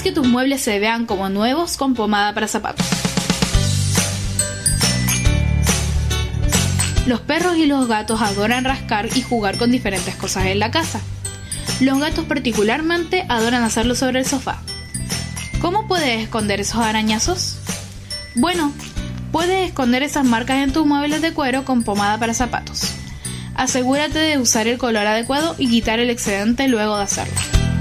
Haz que tus muebles se vean como nuevos con pomada para zapatos. Los perros y los gatos adoran rascar y jugar con diferentes cosas en la casa. Los gatos particularmente adoran hacerlo sobre el sofá. ¿Cómo puedes esconder esos arañazos? Bueno, puedes esconder esas marcas en tus muebles de cuero con pomada para zapatos. Asegúrate de usar el color adecuado y quitar el excedente luego de hacerlo.